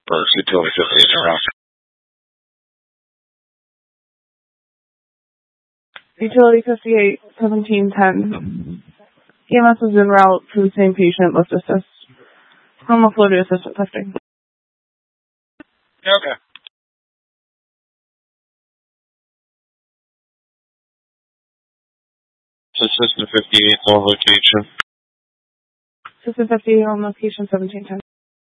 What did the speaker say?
Burks, utility 58 around. Utility 58, 1710. EMS is en route to the same patient. Let's assist. Normal flow to assistant testing. Okay. Assistant 58 on location. Assistant 58 on location, 1710.